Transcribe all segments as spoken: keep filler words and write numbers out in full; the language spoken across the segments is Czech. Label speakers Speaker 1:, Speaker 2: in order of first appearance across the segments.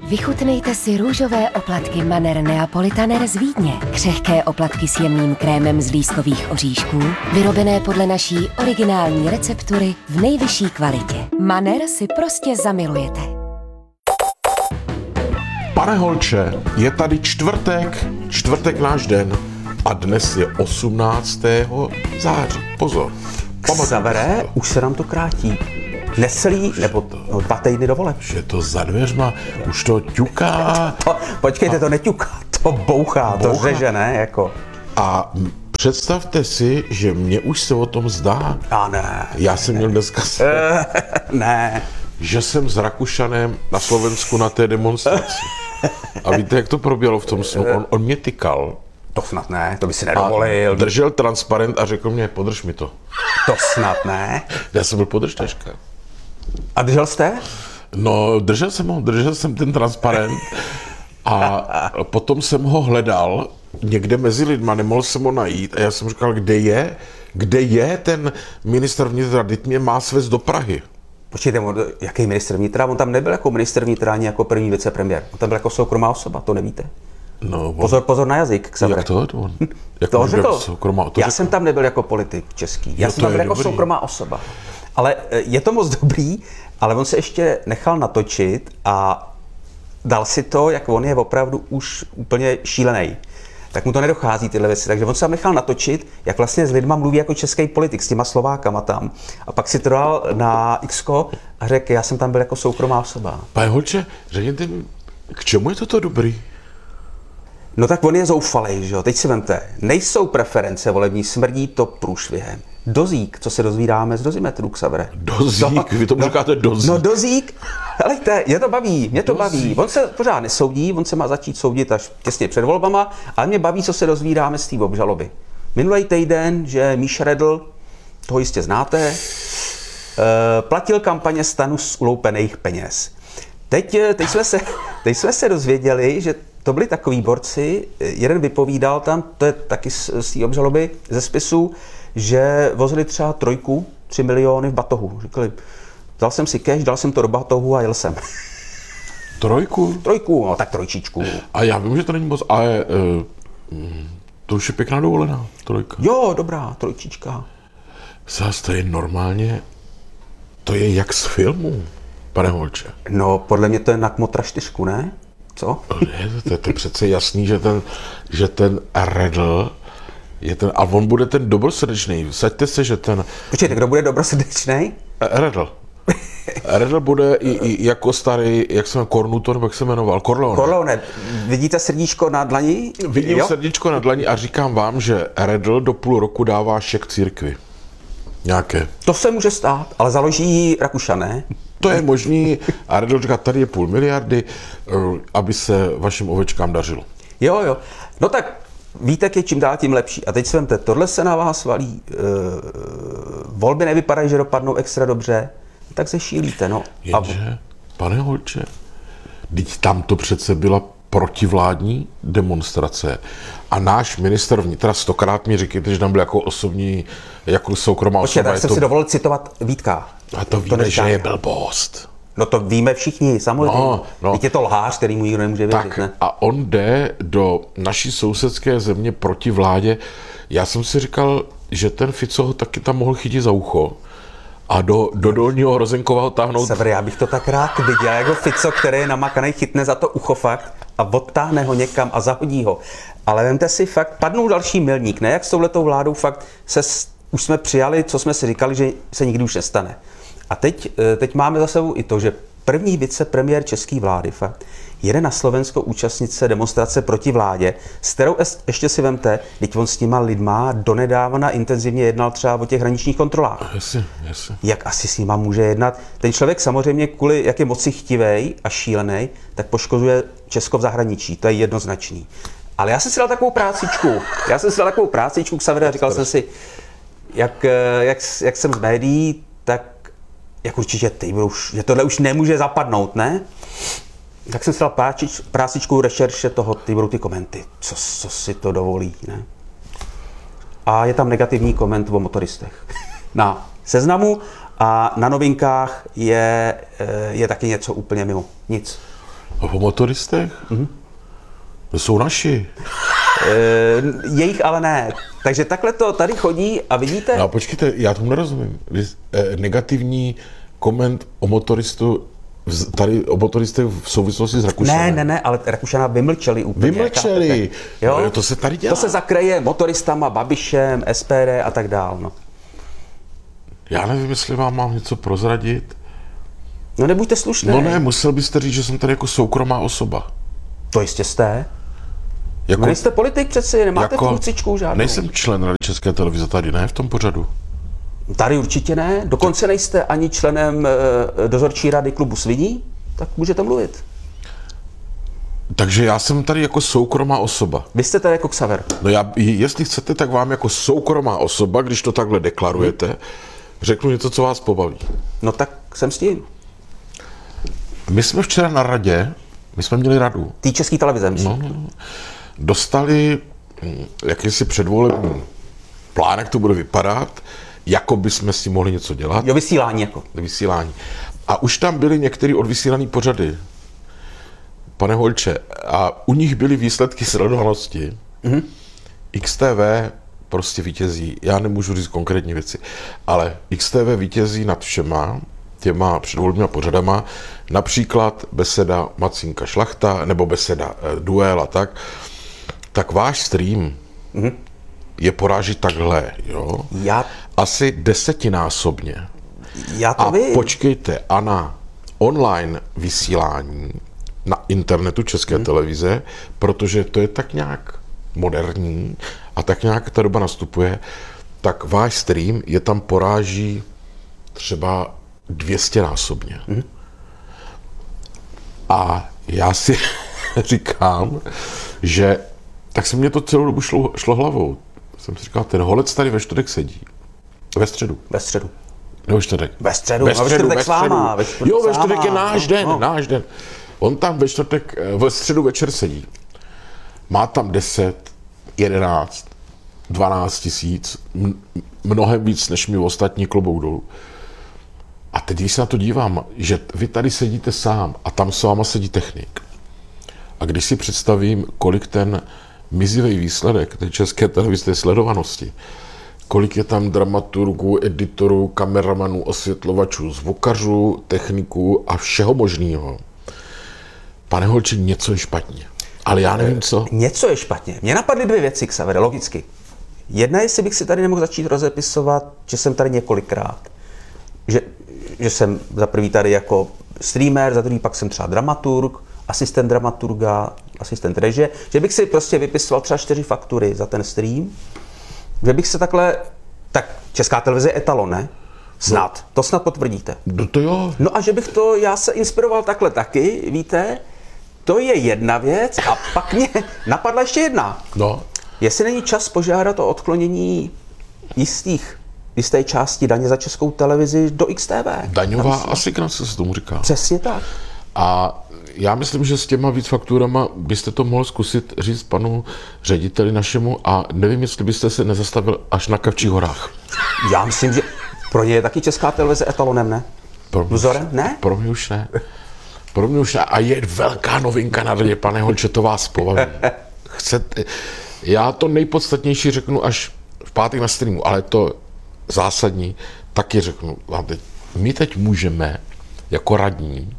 Speaker 1: Vychutnejte si růžové oplatky Manner Neapolitaner z Vídně. Křehké oplatky s jemným krémem z lískových oříšků, vyrobené podle naší originální receptury v nejvyšší kvalitě. Manner si prostě zamilujete.
Speaker 2: Pane Holče, je tady čtvrtek, čtvrtek náš den a dnes je osmnáctého září. Pozor.
Speaker 3: Xavere, už se nám to krátí. Necelý, nebo no, dva týdny dovoleb.
Speaker 2: Že to za dveřma, už to ťuká.
Speaker 3: To, počkejte, a... to neťuká, to bouchá, bouchá, to řeže, ne? Jako.
Speaker 2: A představte si, že mě už se o tom zdá.
Speaker 3: A ne.
Speaker 2: Já jsem měl dneska se...
Speaker 3: Ne.
Speaker 2: Že jsem s Rakušanem na Slovensku na té demonstraci. A víte, jak to proběhlo v tom snu? On, on mě tykal.
Speaker 3: To snad ne, to by si nedovolil.
Speaker 2: A držel transparent a řekl mě, podrž mi to.
Speaker 3: To snad ne.
Speaker 2: Já jsem byl podržtaška.
Speaker 3: A držel jste?
Speaker 2: No, držel jsem ho, držel jsem ten transparent a potom jsem ho hledal někde mezi lidma, nemohl jsem ho najít a já jsem říkal, kde je, kde je ten ministr vnitra, teď mě má svést do Prahy.
Speaker 3: Počkejte, jaký ministr vnitra? On tam nebyl jako ministr vnitra, ani jako první vicepremiér. On tam byl jako soukromá osoba, to nevíte?
Speaker 2: No, on...
Speaker 3: Pozor, pozor na jazyk, Xavere.
Speaker 2: Jak to? On... Jak
Speaker 3: to řekl.
Speaker 2: Soukromá, to
Speaker 3: já
Speaker 2: řekl.
Speaker 3: jsem tam nebyl jako politik český, já
Speaker 2: jo,
Speaker 3: jsem tam byl jako
Speaker 2: dobrý.
Speaker 3: soukromá osoba. Ale je to moc dobrý, ale on se ještě nechal natočit a dal si to, jak on je opravdu už úplně šílený. Tak mu to nedochází tyhle věci, takže on se tam nechal natočit, jak vlastně s lidma mluví jako český politik, s těma Slovákama tam. A pak si to dal na Xko a řekl, já jsem tam byl jako soukromá osoba.
Speaker 2: Pane Holče, řekněte mi, k čemu je toto dobrý?
Speaker 3: No tak on je zoufalej, že jo, teď si vemte, nejsou preference volební, smrdí to průšvihem. Dozík, co se dozvídáme z dozimetru, Xavere.
Speaker 2: Dozík, vy tomu
Speaker 3: no,
Speaker 2: říkáte dozík.
Speaker 3: No dozík, helejte, mě to baví, mě to dozík. baví. On se pořád nesoudí, on se má začít soudit až těsně před volbama, ale mě baví, co se dozvídáme z té obžaloby. Minulý týden, že Míša Redl, toho jistě znáte, platil kampaně STANu z uloupených peněz. Teď, teď, jsme se, teď jsme se dozvěděli, že to byli takový borci, jeden vypovídal tam, to je taky z, z té obžaloby, ze spisu, že vozili třeba trojku, tři miliony v batohu. Říkali, dal jsem si cash, dal jsem to do batohu a jel jsem.
Speaker 2: Trojku?
Speaker 3: Trojku, no tak trojčičku.
Speaker 2: A já vím, že to není moc, ale uh, to už je pěkná dovolená, trojka.
Speaker 3: Jo, dobrá, trojčička.
Speaker 2: Zas to je normálně, to je jak z filmu, pane Holče.
Speaker 3: No, podle mě to je na Kmotra čtyřku, ne? Co?
Speaker 2: Je, to, to je přece jasný, že ten, že ten Redl je ten, a on bude ten dobrosrdečný. Saďte se, že ten...
Speaker 3: Počkejte, kdo bude dobrosrdečný?
Speaker 2: Redl. Redl bude i, i jako starý, jak se jmenuje, Kornutor, jak se jmenoval, Corleone.
Speaker 3: Corleone. Vidíte srdíčko na dlani?
Speaker 2: Vidím
Speaker 3: jo?
Speaker 2: srdíčko na dlani a říkám vám, že Redl do půl roku dává šek církvi. Nějaké.
Speaker 3: To se může stát, ale založí Rakušan, ne?
Speaker 2: To je možný. A Redl říká, tady je půl miliardy, aby se vašim ovečkám dařilo.
Speaker 3: Jo, jo. No tak Vítek je čím dál tím lepší. A teď si vemte, tohle se na vás valí. E, volby nevypadají, že dopadnou extra dobře, tak se šílíte, no.
Speaker 2: Jenže,
Speaker 3: a...
Speaker 2: pane Holče, teď tam to přece byla protivládní demonstrace a náš ministr vnitra stokrát mi říkejte, že tam byl jako osobní, jako soukromá
Speaker 3: Počkej,
Speaker 2: osoba.
Speaker 3: tak jsem
Speaker 2: to...
Speaker 3: si dovolil citovat Vítka.
Speaker 2: A to víme, to že je blbost.
Speaker 3: No to víme všichni, samozřejmě. No, no. Teď je to lhář, který mu nikdo nemůže věřit,
Speaker 2: tak,
Speaker 3: ne?
Speaker 2: A on jde do naší sousedské země proti vládě. Já jsem si říkal, že ten Fico ho taky tam mohl chytit za ucho a do, do dolního Rozenkova ho táhnout.
Speaker 3: Sever, já bych to tak rád viděl, jako Fico, který je namakaný, chytne za to ucho fakt a odtáhne ho někam a zahodí ho. Ale vemte si fakt, padnou další milník, ne? Jak s touhletou vládou fakt se, už jsme přijali, co jsme si říkali, že se nikdy už nestane. A teď, teď máme za sebou i to, že první vicepremiér české vlády fakt jede na Slovensko účastnit se demonstrace proti vládě, s kterou ještě si vemte, teď on s těma lidma donedávna intenzivně jednal třeba o těch hraničních kontrolách.
Speaker 2: Jasně, jasně.
Speaker 3: Jak asi s nima může jednat? Ten člověk samozřejmě kvůli, jak je moci chtivej a šílený, tak poškozuje Česko v zahraničí, to je jednoznačný. Ale já jsem si dal takovou prácičku, já jsem si dal takovou prácičku k Xavere a říkal jsem si, jak, jak, jak jsem z médií, tak jak určitě ty, už, že tohle už nemůže zapadnout, ne? Tak jsem si dal prácič, prácičku rešerše toho, ty budou ty komenty, co, co si to dovolí, ne? A je tam negativní koment o motoristech. Na Seznamu a na Novinkách je, je taky něco úplně mimo. Nic.
Speaker 2: A o motoristech? Mm-hmm. To jsou naši.
Speaker 3: E, jejich ale ne. Takže takhle to tady chodí a vidíte...
Speaker 2: No a počkejte, já tomu nerozumím. E, negativní koment o motoristu, tady o motoristech v souvislosti s Rakušanem.
Speaker 3: Ne, ne, ne, ale Rakušana vymlčeli úplně.
Speaker 2: Vymlčeli.
Speaker 3: Jo?
Speaker 2: To se tady dělá.
Speaker 3: To se zakreje motoristama, Babišem, S P D a tak dál. No.
Speaker 2: Já nevím, jestli vám mám něco prozradit.
Speaker 3: No nebuďte slušný.
Speaker 2: No ne, musel byste říct, že jsem tady jako soukromá osoba.
Speaker 3: To jistě jste.
Speaker 2: Jako,
Speaker 3: No nejste politik přeci, nemáte jako, funkcičku žádnou.
Speaker 2: Nejsem člen Rady České televize tady, ne, v tom pořadu.
Speaker 3: Tady určitě ne. Dokonce nejste ani členem e, dozorčí rady klubu Sviní, tak můžete mluvit.
Speaker 2: Takže já jsem tady jako soukromá osoba.
Speaker 3: Vy jste tady jako Xaver.
Speaker 2: No já, jestli chcete, tak vám jako soukromá osoba, když to takhle deklarujete, hmm. řeknu něco, co vás pobaví.
Speaker 3: No tak jsem s tím.
Speaker 2: My jsme včera na radě, my jsme měli radu.
Speaker 3: Tý České televize, myslím.
Speaker 2: No, no, dostali jakýsi předvolební plán, jak to bude vypadat, jako by jsme s tím mohli něco dělat.
Speaker 3: Jo, vysílání jako.
Speaker 2: Vysílání. A už tam byly některé odvysílané pořady. Pane Holče, a u nich byly výsledky sledovanosti. Mm-hmm. X T V prostě vítězí, já nemůžu říct konkrétní věci, ale X T V vítězí nad všema těma předvolebníma pořadama, například beseda Macínka Šlachta, nebo beseda eh, Duel a tak, tak váš stream mm-hmm. je poráží takhle, jo?
Speaker 3: Já...
Speaker 2: Asi desetinásobně.
Speaker 3: Já to
Speaker 2: a
Speaker 3: vím.
Speaker 2: Počkejte, a na online vysílání na internetu České hmm. televize, protože to je tak nějak moderní a tak nějak ta doba nastupuje, tak váš stream je tam poráží třeba dvěstěnásobně. Hmm. A já si říkám, že tak se mě to celou dobu šlo, šlo hlavou. Jsem si říkal, ten Holec tady ve čtvrtek sedí. Ve středu.
Speaker 3: Ve středu.
Speaker 2: Nebo čtvrtek.
Speaker 3: Ve středu.
Speaker 2: Ve středu, ve středu.
Speaker 3: Ve středu.
Speaker 2: Jo, ve čtvrtek je náš den,
Speaker 3: no.
Speaker 2: náš den. On tam ve čtvrtek, ve středu večer sedí. Má tam deset, jedenáct, dvanáct tisíc, mnohem víc, než mi ostatní klobouk dolů. A teď, když se na to dívám, že vy tady sedíte sám a tam s váma sedí technik. A když si představím, kolik ten mizivý výsledek té České televize sledovanosti, kolik je tam dramaturgů, editorů, kameramanů, osvětlovačů, zvukařů, techniků a všeho možného. Pane Holče, něco je špatně. Ale já nevím, co.
Speaker 3: Něco je špatně. Mně napadly dvě věci, Xavere, logicky. Jedna, jestli bych si tady nemohl začít rozepisovat, že jsem tady několikrát. Že, že jsem za prvý tady jako streamer, za druhý pak jsem třeba dramaturg, asistent dramaturga, asistent režie, že bych si prostě vypisoval třeba čtyři faktury za ten stream, že bych se takhle, tak Česká televize je etalon, ne? Snad, no. To snad potvrdíte.
Speaker 2: No to jo.
Speaker 3: No a že bych to, já se inspiroval takhle taky, víte, to je jedna věc a pak mě napadla ještě jedna.
Speaker 2: No.
Speaker 3: Jestli není čas požádat o odklonění jistých, jisté části daně za Českou televizi do X T V.
Speaker 2: Daňová asignace se tomu říká.
Speaker 3: Přesně tak.
Speaker 2: A já myslím, že s těma víc fakturama byste to mohl zkusit říct panu řediteli našemu a nevím, jestli byste se nezastavil až na Kavčích horách.
Speaker 3: Já myslím, že pro ně je taky Česká televize etalonem, ne?
Speaker 2: Pro mě,
Speaker 3: Vzorem, ne?
Speaker 2: Pro mě už ne. Pro mě už ne. A je velká novinka na radě, pane Holče, to vás pobaví. Chcete, já to nejpodstatnější řeknu až v pátek na streamu, ale to zásadní taky řeknu vám teď. My teď můžeme jako radní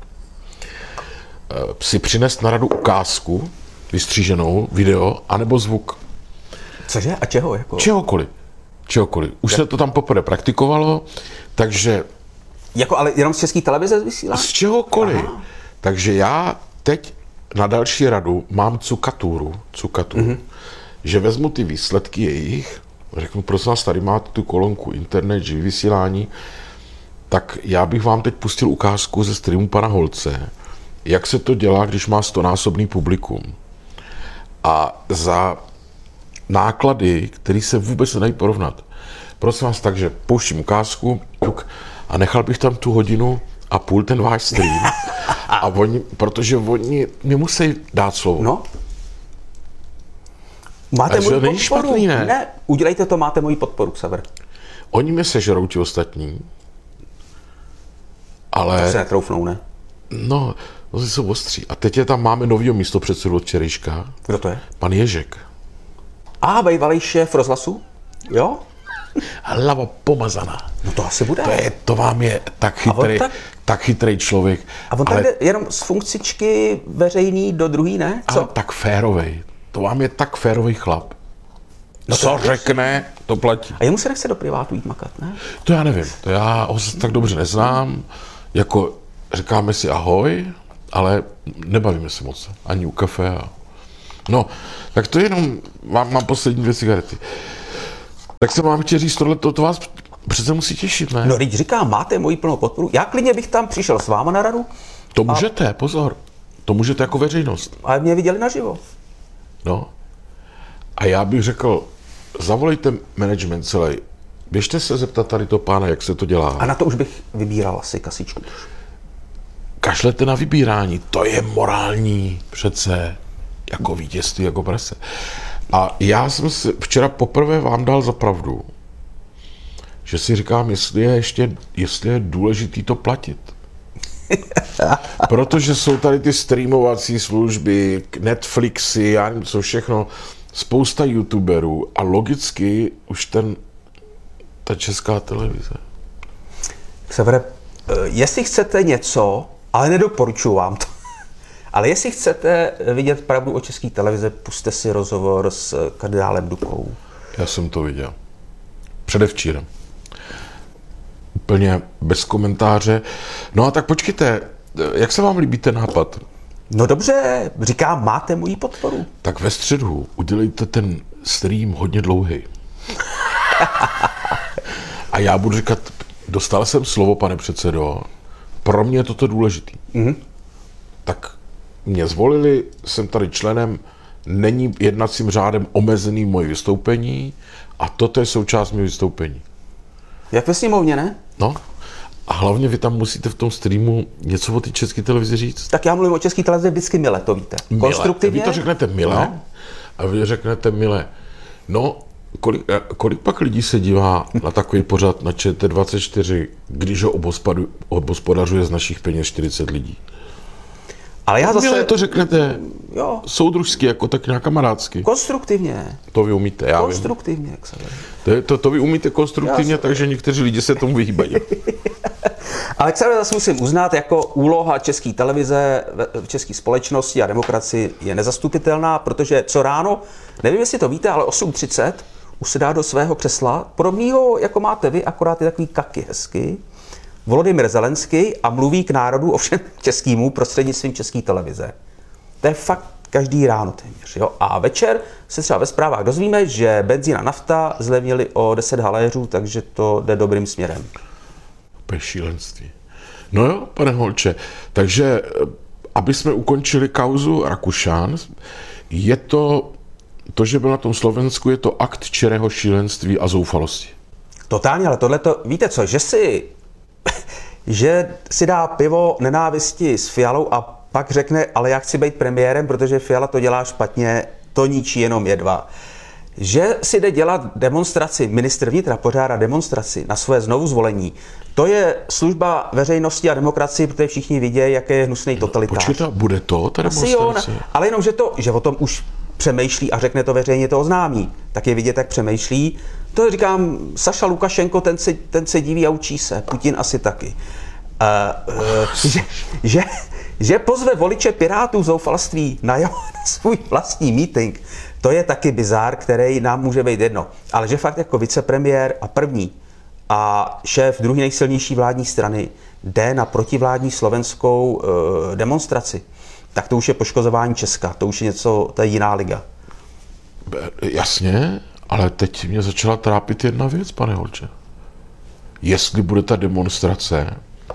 Speaker 2: si přinést na radu ukázku, vystříženou, video, anebo zvuk.
Speaker 3: Cože? A čeho? Jako?
Speaker 2: Čehokoliv. Čehokoliv. Už se to tam poprvé praktikovalo, takže...
Speaker 3: Jako ale jenom z České televize vysílá?
Speaker 2: Z čehokoliv. Aha. Takže já teď na další radu mám cukaturu, cukaturu, mm-hmm. že vezmu ty výsledky jejich, řeknu, prosím vás, tady máte tu kolonku internet, živý vysílání, tak já bych vám teď pustil ukázku ze streamu pana Holce, jak se to dělá, když má stonásobný publikum. A za náklady, které se vůbec nedají porovnat. Prosím vás, takže pouštím ukázku a nechal bych tam tu hodinu a půl ten váš stream. A oni, protože oni mi musí dát slovo.
Speaker 3: No. Máte moji podporu.
Speaker 2: Špatný, ne?
Speaker 3: Ne, udělejte to, máte moji podporu, Xaver.
Speaker 2: Oni mě sežerou ti ostatní. Ale...
Speaker 3: To se netroufnou, ne?
Speaker 2: No, No, ty jsou ostří. A teď je tam máme novýho místopředsedu od včerejška.
Speaker 3: Kdo to je?
Speaker 2: Pan Ježek.
Speaker 3: A bývalý šéf rozhlasu? Jo?
Speaker 2: Hlava pomazaná.
Speaker 3: No to asi bude.
Speaker 2: To, je, to vám je tak chytrý, tak... tak chytrý člověk.
Speaker 3: A on ale... tak jde jenom z funkcičky veřejný do druhý, ne? Co?
Speaker 2: Ale tak férovej. To vám je tak férový chlap. No co řekne, to platí.
Speaker 3: A jemu se nechce do privátu jít makat, ne?
Speaker 2: To já nevím. To já ho tak dobře neznám. Jako říkáme si ahoj, ale nebavíme se moc. Ani u kafe. A... No, tak to jenom, mám, mám poslední dvě cigarety. Tak se vám chtěl říct, tohle to, to vás přece musí těšit, ne?
Speaker 3: No, teď říkám, máte moji plnou podporu. Já klidně bych tam přišel s váma na radu.
Speaker 2: To můžete, a... pozor. To můžete jako veřejnost.
Speaker 3: Ale mě viděli naživo.
Speaker 2: No. A já bych řekl, zavolejte management celý. Běžte se zeptat tady to pána, jak se to dělá.
Speaker 3: A na to už bych vybíral asi kasičku.
Speaker 2: Kašlete na vybírání, to je morální přece, jako vítězství, jako prase. A já jsem si včera poprvé vám dal za pravdu, že si říkám, jestli je ještě, jestli je důležitý to platit. Protože jsou tady ty streamovací služby, Netflixy, já nevím co všechno, spousta youtuberů a logicky už ten, ta Česká televize.
Speaker 3: Severe, jestli chcete něco, ale nedoporučuji vám to, ale jestli chcete vidět pravdu o České televize, pusťte si rozhovor s kardinálem Dukou.
Speaker 2: Já jsem to viděl. Předevčírem. Úplně bez komentáře. No a tak počkejte, jak se vám líbí ten nápad?
Speaker 3: No dobře, říkám, máte moji podporu.
Speaker 2: Tak ve středu udělejte ten stream hodně dlouhý. A já budu říkat, dostal jsem slovo, pane předsedo, pro mě je toto důležitý. Mm-hmm. Tak mě zvolili, jsem tady členem, není jednacím řádem omezený moje vystoupení a toto je součást mého vystoupení.
Speaker 3: Jak ve sněmovně, ne?
Speaker 2: No. A hlavně vy tam musíte v tom streamu něco o té České televizi říct.
Speaker 3: Tak já mluvím o České televizi vždycky mile, to víte.
Speaker 2: Mile.
Speaker 3: Konstruktivně.
Speaker 2: Vy to řeknete mile no. A vy řeknete mile. No, kolik, kolik pak lidí se dívá na takový pořad na Č T dvacet čtyři, když ho obospodařuje z našich peněz čtyřicet lidí?
Speaker 3: Ale já zase...
Speaker 2: Mile to řeknete
Speaker 3: jo.
Speaker 2: soudružsky, jako tak nějak kamarádsky.
Speaker 3: Konstruktivně.
Speaker 2: To vy umíte, já
Speaker 3: konstruktivně,
Speaker 2: vím.
Speaker 3: Jak se
Speaker 2: to, to, to vy umíte konstruktivně, já takže někteří lidi se tomu vyhýbají.
Speaker 3: Ale k zase musím uznat, jako úloha České televize v české společnosti a demokracii je nezastupitelná, protože co ráno, nevím, jestli to víte, ale osm třicet usedá do svého křesla, podobného, jako máte vy, akorát je takový kaky hezky, Volodymyr Zelenský a mluví k národu, ovšem českýmu, prostřednictvím České televize. To je fakt každý ráno téměř. Jo? A večer se třeba ve zprávách dozvíme, že benzín a nafta zlevnili o deset haléřů, takže to jde dobrým směrem.
Speaker 2: To je šílenství. No jo, pane Holče, takže aby jsme ukončili kauzu Rakušan, je to, to, že byl na tom Slovensku, je to akt čirého šílenství a zoufalosti.
Speaker 3: Totálně, ale tohle to, víte co, že si, že si dá pivo nenávisti s Fialou a pak řekne, ale já chci být premiérem, protože Fiala to dělá špatně, to ničí jenom jedva. Že si jde dělat demonstraci, ministr vnitra pořádá demonstraci na své znovuzvolení, to je služba veřejnosti a demokracii, protože všichni vidějí, jaký je hnusný totalitář.
Speaker 2: Počkejte, bude to, ta demonstrace?
Speaker 3: Jo, ale jenom, že, to, že o tom už přemýšlí a řekne to veřejně, to oznámí, tak je vidět, jak přemýšlí. To říkám, Saša Lukašenko, ten se, ten se diví a učí se, Putin asi taky. Uh, uh, že, že, že pozve voliče Pirátů v zoufalství na, jo, na svůj vlastní meeting, to je taky bizár, který nám může být jedno. Ale že fakt jako vicepremiér a první a šéf druhé nejsilnější vládní strany jde na protivládní slovenskou uh, demonstraci, tak to už je poškozování Česka, to už je něco, to je jiná liga.
Speaker 2: Jasně, ale teď mě začala trápit jedna věc, pane Holče. Jestli bude ta demonstrace...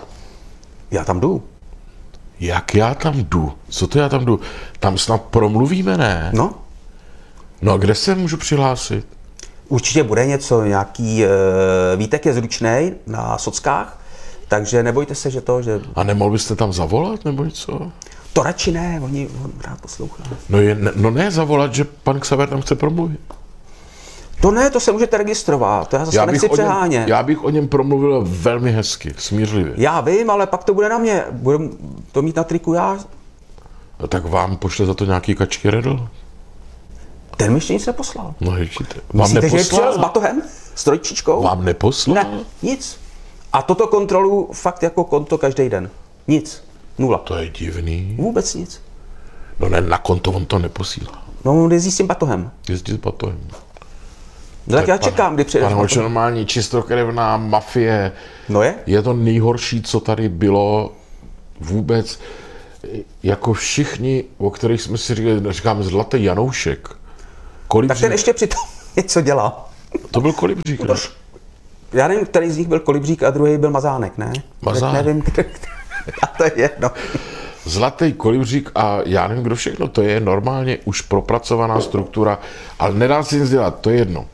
Speaker 3: Já tam jdu.
Speaker 2: Jak já tam jdu? Co to já tam jdu? Tam snad promluvíme, ne?
Speaker 3: No.
Speaker 2: No a kde se můžu přihlásit?
Speaker 3: Určitě bude něco, nějaký, uh, Vítek je zručnej na sockách, takže nebojte se, že to, že...
Speaker 2: A nemohl byste tam zavolat, nebo něco?
Speaker 3: To radši ne, oni on rád poslouchá.
Speaker 2: No, je, no ne zavolat, že pan Xaver tam chce promluvit.
Speaker 3: To ne, to se můžete registrovat, to já zase
Speaker 2: Já
Speaker 3: nechci
Speaker 2: bych, o něm,
Speaker 3: přehánět.
Speaker 2: já bych o něm promluvil velmi hezky, smířlivě.
Speaker 3: Já vím, ale pak to bude na mě. Budu to mít na triku já.
Speaker 2: No, tak vám pošle za to nějaký kačky redl?
Speaker 3: Ten mi ještě nic neposlal.
Speaker 2: No, ježíte. Vám
Speaker 3: Myslíte, že je přijel s
Speaker 2: neposlal?
Speaker 3: batohem? S trojčičkou?
Speaker 2: Vám neposlal?
Speaker 3: Ne, nic. A toto kontrolu fakt jako konto každý den. Nic. Nula.
Speaker 2: To je divný.
Speaker 3: Vůbec nic.
Speaker 2: No ne, na konto on to neposílá.
Speaker 3: No, on jezdí s tím batohem.
Speaker 2: Jezdí s batohem.
Speaker 3: No, tak já čekám, kdy přijde.
Speaker 2: Pane Holče, normální čistokrevná mafie.
Speaker 3: No je?
Speaker 2: Je to nejhorší, co tady bylo vůbec. Jako všichni, o kterých jsme si říkali, říkám Zlatý Janoušek. Kolibřík.
Speaker 3: Tak ten ještě přitom něco dělá.
Speaker 2: To byl Kolibřík, ne?
Speaker 3: Já nevím, který z nich byl Kolibřík a druhý byl Mazánek, ne?
Speaker 2: Mazánek.
Speaker 3: Tak nevím, který, a to je jedno.
Speaker 2: Zlatý Kolibřík a já nevím, kdo všechno. To je normálně už propracovaná struktura, ale nedá se nic dělat, to je jedno.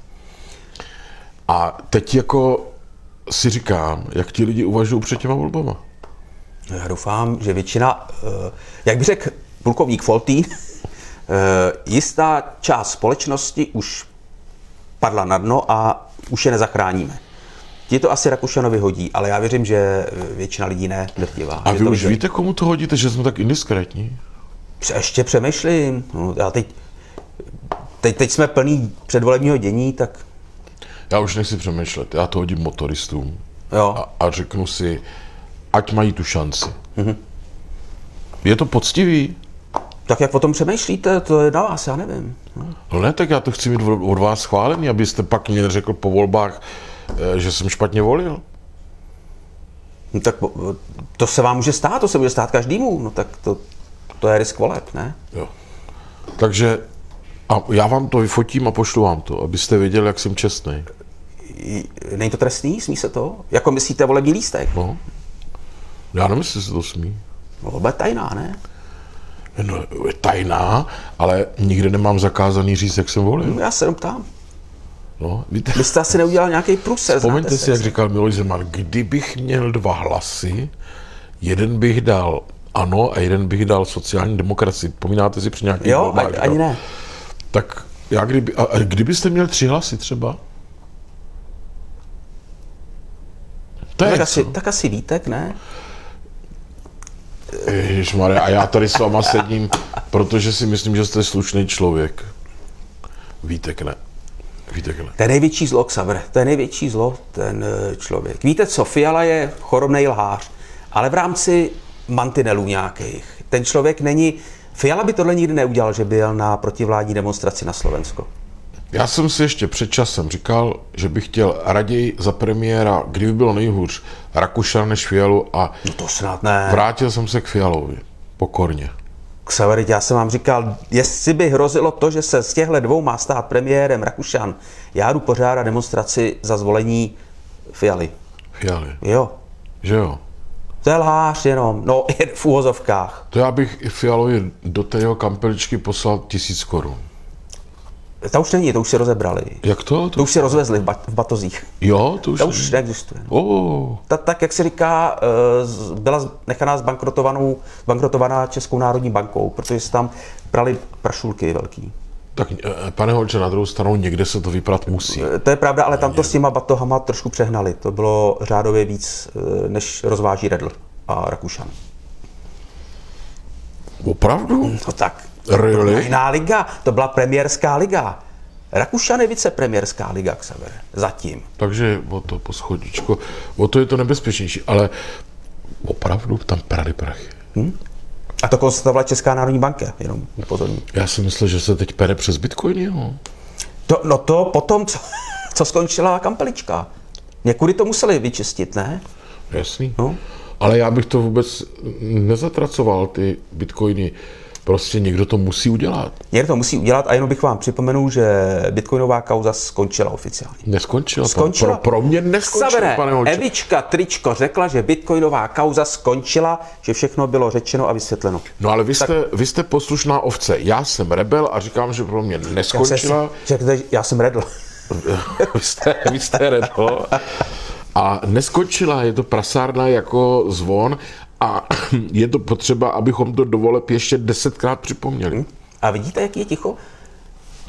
Speaker 2: A teď jako si říkám, jak ti lidi uvažují před těma volbama.
Speaker 3: Já doufám, že většina, jak by řekl plukovník Foltýn, jistá část společnosti už padla na dno a už je nezachráníme. Ti to asi Rakušanovi hodí, ale já věřím, že většina lidí ne, nevdívá.
Speaker 2: A vy
Speaker 3: to
Speaker 2: už
Speaker 3: viděli.
Speaker 2: víte, komu to hodíte, že jsme tak indiskrétní?
Speaker 3: Ještě přemýšlím. No, já teď, teď, teď jsme plný předvolebního dění, tak
Speaker 2: Já už nechci přemýšlet, já to hodím motoristům
Speaker 3: jo.
Speaker 2: a, a řeknu si, ať mají tu šanci. Mm-hmm. Je to poctivý?
Speaker 3: Tak jak o tom přemýšlíte, to je na vás, já nevím. No.
Speaker 2: No ne, tak já to chci mít od vás schválený, abyste pak mě neřekl po volbách, že jsem špatně volil.
Speaker 3: No, tak to se vám může stát, to se může stát každému, no tak to, to je risk voleb, ne?
Speaker 2: Jo. Takže a já vám to vyfotím a pošlu vám to, abyste věděli, jak jsem čestný.
Speaker 3: Není to trestný, smí se to? Jako myslíte volební lístek?
Speaker 2: No. Já nevím, jestli se to smí.
Speaker 3: No, volba je tajná, ne?
Speaker 2: No, je tajná, ale nikde nemám zakázaný říct, jak jsem volil.
Speaker 3: No, já se jenom ptám.
Speaker 2: No, víte,
Speaker 3: Vy jste asi neudělal nějaký průser.
Speaker 2: vzpomeňte
Speaker 3: znáte
Speaker 2: si, jak
Speaker 3: se.
Speaker 2: říkal Miloš Zeman, kdybych měl dva hlasy, jeden bych dal ANO a jeden bych dal sociální demokracii. Pomínáte si při nějakých
Speaker 3: Jo,
Speaker 2: volbách,
Speaker 3: ani,
Speaker 2: že?
Speaker 3: ani ne.
Speaker 2: Tak já kdyby, a, a kdybyste měl tři hlasy třeba? To je
Speaker 3: Tak
Speaker 2: co?
Speaker 3: asi, tak asi Vítek, ne?
Speaker 2: Ježišmarja, a já tady s váma sedím, protože si myslím, že jste slušný člověk. Vítek ne. Vítek ne.
Speaker 3: To je největší zlo, Xaver. To je největší zlo, ten eh, člověk. Víte co, Fiala je chorobnej lhář, ale v rámci mantinelů nějakých. Ten člověk není... Fiala by tohle nikdy neudělal, že byl na protivládní demonstraci na Slovensko.
Speaker 2: Já jsem si ještě před časem říkal, že bych chtěl raději za premiéra, kdyby bylo nejhůř, Rakušana než Fialu a
Speaker 3: No to snad ne.
Speaker 2: vrátil jsem se k Fialovi. Pokorně.
Speaker 3: Xaver, já jsem vám říkal, jestli by hrozilo to, že se z těchto dvou má stát premiérem Rakušan, já jdu pořádat demonstraci za zvolení Fialy.
Speaker 2: Fialy.
Speaker 3: Jo.
Speaker 2: Že jo?
Speaker 3: To je lhář jenom, no jen v úvozovkách.
Speaker 2: To já bych i Fialovi do té jeho kampeličky poslal tisíc korun.
Speaker 3: To už není, to už si rozebrali.
Speaker 2: Jak to?
Speaker 3: To
Speaker 2: to?
Speaker 3: už si rozvezli v, ba- v batozích.
Speaker 2: Jo, to už...
Speaker 3: To už neexistuje.
Speaker 2: Oh.
Speaker 3: Ta, tak, jak se říká, eh, z- byla nechaná zbankrotovanou, zbankrotovaná Českou národní bankou, protože se tam prali prašulky velký.
Speaker 2: Tak eh, pane Holče, na druhou stranu někde se to vyprat musí.
Speaker 3: Eh, To je pravda, ale tam to s těma batohama trošku přehnali. To bylo řádově víc, eh, než rozváží Redl a Rakušan.
Speaker 2: Opravdu?
Speaker 3: No tak.
Speaker 2: Really?
Speaker 3: Jiná liga, to byla premiérská liga. Rakušan je vicepremiérská liga, Xaver. Zatím.
Speaker 2: Takže o to poschodičko, o to je to nebezpečnější, ale opravdu tam prali prachy.
Speaker 3: A to konstatovala Česká národní banka, jenom upozorním.
Speaker 2: Já si myslel, že se teď pere přes Bitcoin, jo?
Speaker 3: To, no to potom, co, co skončila kampelička. Někudy to museli vyčistit, ne?
Speaker 2: Jasný.
Speaker 3: No.
Speaker 2: Ale já bych to vůbec nezatracoval, ty bitcoiny. Prostě někdo to musí udělat.
Speaker 3: Někdo to musí udělat a jenom bych vám připomenul, že bitcoinová kauza skončila oficiálně.
Speaker 2: Neskončila.
Speaker 3: Skončila.
Speaker 2: Pro, pro mě neskončila,
Speaker 3: Xavere,
Speaker 2: pane Holče.
Speaker 3: Evička Tričko řekla, že bitcoinová kauza skončila, že všechno bylo řečeno a vysvětleno.
Speaker 2: No ale vy jste, vy jste poslušná ovce. Já jsem rebel a říkám, že pro mě
Speaker 3: Já, se,
Speaker 2: neskončila.
Speaker 3: řekněte, já jsem redl.
Speaker 2: vy jste, vy jste rebel. A neskončila, je to prasárna jako zvon a je to potřeba, abychom to do voleb ještě desetkrát připomněli.
Speaker 3: A vidíte, jaký je ticho?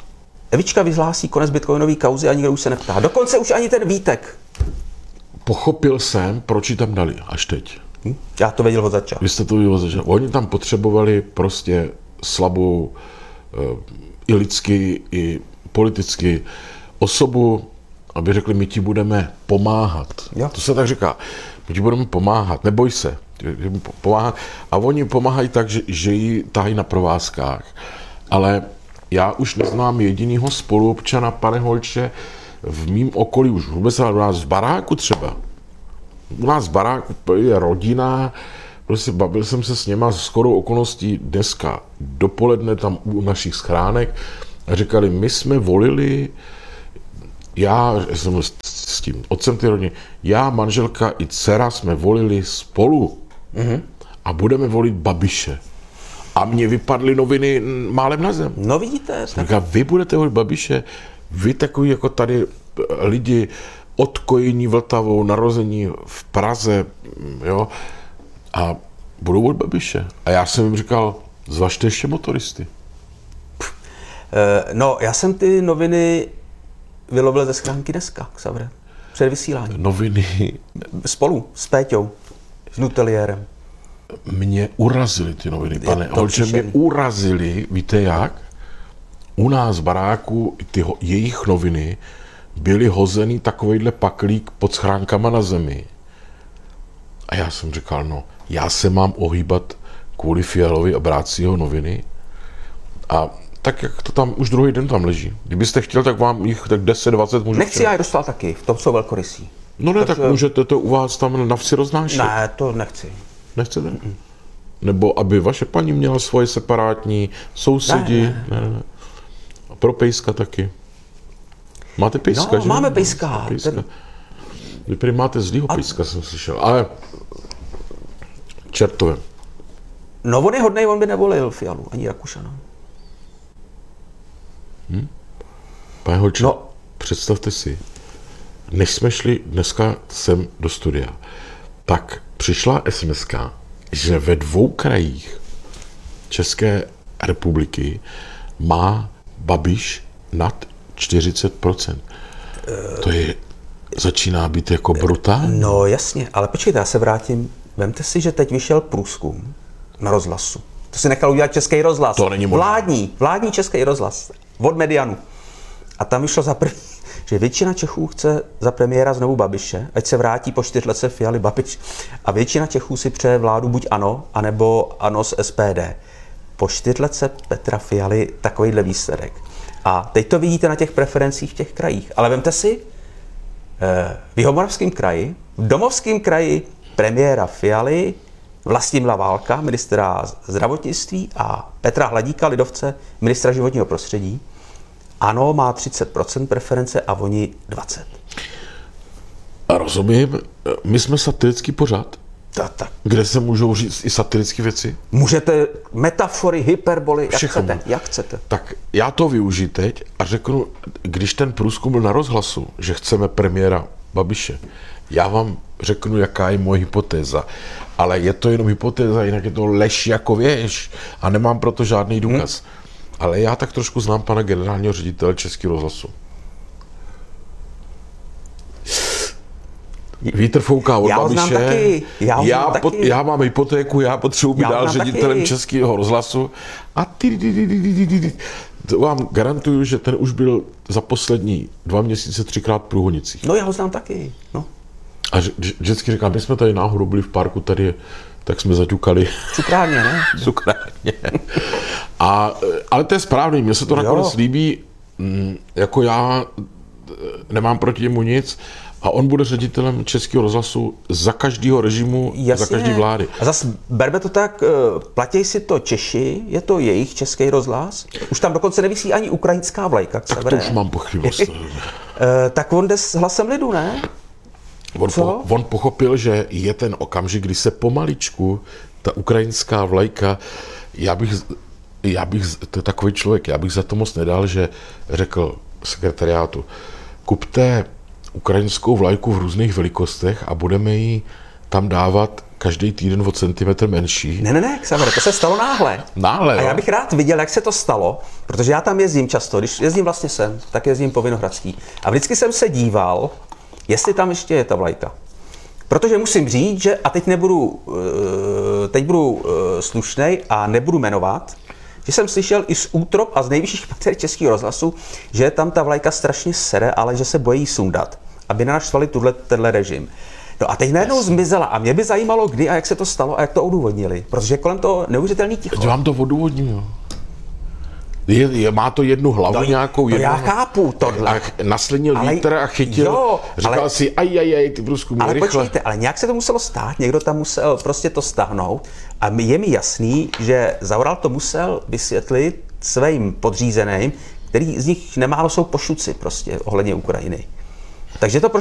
Speaker 3: Evička vyhlásí konec bitcoinové kauzy a nikdo už se neptá. Dokonce už ani ten Vítek.
Speaker 2: Pochopil jsem, proč ji tam dali až teď.
Speaker 3: Hm? Já to věděl od začátku.
Speaker 2: Vy jste to věděl od začátku. Oni tam potřebovali prostě slabou i lidsky, i politicky osobu, aby řekli, my ti budeme pomáhat.
Speaker 3: Jo.
Speaker 2: To se tak říká. My ti budeme pomáhat, neboj se. Pomáhat. A oni pomáhají tak, že, že ji tahají na provázkách. Ale já už neznám jedinýho spoluobčana, pane Holče, v mým okolí, už vůbec ale u nás v baráku třeba. U nás v baráku je rodina, prostě bavil jsem se s něma skoro okolností dneska dopoledne tam u našich schránek a říkali, my jsme volili, já jsem s tím otcem ty rodiny, já, manželka i dcera jsme volili spolu mm-hmm. a budeme volit Babiše. A mě vypadly noviny málem na zem.
Speaker 3: No vidíte. Tak...
Speaker 2: Říká, vy budete volit Babiše, vy takový jako tady lidi odkojení Vltavou, narození v Praze, jo, a budou volit Babiše. A já jsem jim říkal, zvažte ještě motoristy.
Speaker 3: No, já jsem ty noviny vylovil ze schránky dneska, Xavre, před vysíláním.
Speaker 2: Noviny?
Speaker 3: Spolu, s Péťou, s Nuteliérem.
Speaker 2: Mě urazily ty noviny, pane Holče, mě urazily, víte jak? U nás v baráku ty ho, jejich noviny byly hozený takovejhle paklík pod schránkama na zemi. A já jsem říkal, no, já se mám ohýbat kvůli Fialovi a brát si jeho noviny. A tak, jak to tam už druhý den tam leží. Kdybyste chtěl, tak vám jich tak deset dvacet můžu.
Speaker 3: Nechci, já je dostal taky, v tom jsou velkorysí.
Speaker 2: No ne, tak, tak můžete to u vás tam na vsi roznášet.
Speaker 3: Ne, to nechci.
Speaker 2: Nechcete? Mm-mm. Nebo aby vaše paní měla svoje separátní sousedi. Ne, ne. Ne, ne. A pro pejska taky. Máte pejska,
Speaker 3: no,
Speaker 2: že?
Speaker 3: máme pejska.
Speaker 2: pejska.
Speaker 3: Ten...
Speaker 2: Vy prý máte zlýho
Speaker 3: A...
Speaker 2: pejska, jsem slyšel. Ale čertové.
Speaker 3: No on je hodnej, on by nevolil Fialu, ani Rakušana.
Speaker 2: Hm? Pane Holče,
Speaker 3: no.
Speaker 2: Představte si, než jsme šli dneska sem do studia, tak přišla es em eska, že ve dvou krajích České republiky má Babiš nad čtyřicet procent. To je, začíná být jako brutální.
Speaker 3: No jasně, ale počkejte, já se vrátím. Vemte si, že teď vyšel průzkum na rozhlasu. To si nechal udělat Český rozhlas.
Speaker 2: To není možné.
Speaker 3: Vládní, vládní Český rozhlas. Od Medianu. A tam vyšlo za první, že většina Čechů chce za premiéra znovu Babiše, ať se vrátí po čtyřletce Fialy Babiš. A většina Čechů si přeje vládu buď ANO, anebo ANO s es pé dé. Po čtyřletce Petra Fialy takovýhle výsledek. A teď to vidíte na těch preferencích v těch krajích. Ale vemte si, v Jihomoravském kraji, v Domovském kraji premiéra Fialy, Vlastimila Válka, ministra zdravotnictví, a Petra Hladíka, lidovce, ministra životního prostředí. ANO má třicet procent preference a oni dvacet procent.
Speaker 2: A rozumím, my jsme satirický pořad,
Speaker 3: Ta, ta.
Speaker 2: kde se můžou říct i satirické věci.
Speaker 3: Můžete metafory, hyperboly, jak
Speaker 2: Všechno.
Speaker 3: chcete, jak chcete.
Speaker 2: Tak já to využiju teď a řeknu, když ten průzkum byl na rozhlasu, že chceme premiéra Babiše, já vám řeknu, jaká je moje hypotéza. Ale je to jenom hypotéza, jinak je to lež jako věž a nemám proto žádný důkaz. Hmm. Ale já tak trošku znám pana generálního ředitele Českého rozhlasu. Vítr fouká od
Speaker 3: já
Speaker 2: Babiše.
Speaker 3: Taky. Já,
Speaker 2: já,
Speaker 3: taky.
Speaker 2: Pod, já mám hypotéku, já potřebuji být dál ředitelem taky. Českého rozhlasu. A ty, ty, ty, ty, ty, ty, ty. To vám garantuju, že ten už byl za poslední dva měsíce třikrát v Průhonicích.
Speaker 3: No já ho znám taky. No.
Speaker 2: A vždycky říkám, my jsme tady náhodou byli v parku tady, tak jsme zaťukali.
Speaker 3: Cukrárně, ne?
Speaker 2: Cukrárně. A, ale to je správný, mně se to nakonec líbí, jako já nemám proti němu nic, a on bude ředitelem Českého rozhlasu za každého režimu,
Speaker 3: jasně.
Speaker 2: Za každý vlády.
Speaker 3: A zase berme to tak, platí si to Češi, je to jejich Český rozhlas, už tam dokonce nevisí ani ukrajinská vlajka.
Speaker 2: Tak to už mám pochybost.
Speaker 3: Tak on jde s hlasem lidu, ne?
Speaker 2: On, po, on pochopil, že je ten okamžik, kdy se pomaličku ta ukrajinská vlajka, já bych, já bych, to je takový člověk, já bych za to moc nedal, že řekl sekretariátu, kupte ukrajinskou vlajku v různých velikostech a budeme ji tam dávat každý týden o centimetr menší.
Speaker 3: Ne, ne, ne, Xavere, to se stalo náhle.
Speaker 2: Náhle,
Speaker 3: A
Speaker 2: jo?
Speaker 3: já bych rád viděl, jak se to stalo, protože já tam jezdím často, když jezdím vlastně sem, tak jezdím po Vinohradský. A vždycky jsem se díval, jestli tam ještě je ta vlajka. Protože musím říct, že, a teď nebudu, teď budu slušnej a nebudu jmenovat, že jsem slyšel i z útrop a z nejvyšších pater Českého rozhlasu, že tam ta vlajka strašně sere, ale že se bojí sundat, aby nenaštvali tuhle, tenhle režim. No a teď najednou zmizela a mě by zajímalo, kdy a jak se to stalo a jak to odůvodnili, protože kolem toho neuvěřitelný ticho.
Speaker 2: Teď vám to odůvodním, jo. Je, je, má to jednu hlavu
Speaker 3: No,
Speaker 2: nějakou.
Speaker 3: no
Speaker 2: jednu,
Speaker 3: já chápu tohle.
Speaker 2: A naslinil
Speaker 3: Ale-
Speaker 2: vítr a chytil.
Speaker 3: jo,
Speaker 2: říkal
Speaker 3: ale-
Speaker 2: si, aj, aj, aj, ty průzkumy,
Speaker 3: Ale
Speaker 2: rychle.
Speaker 3: počkejte, ale nějak se to muselo stát, někdo tam musel prostě to stáhnout a je mi jasný, že Zaoral to musel vysvětlit svým podřízeným, který z nich nemálo jsou pošuci prostě ohledně Ukrajiny. Takže to